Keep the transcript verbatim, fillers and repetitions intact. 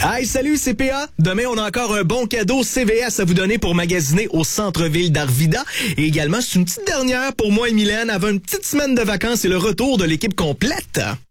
Hey, salut, c'est P A. Demain, on a encore un bon cadeau C V S à vous donner pour magasiner au centre-ville d'Arvida. Et également, c'est une petite dernière pour moi et Mylène. Avant une petite semaine de vacances et le retour de l'équipe complète.